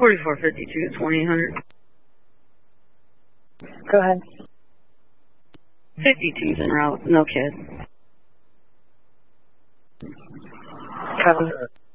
4452, 2800. Go ahead. 52's en route, no kid. Cover.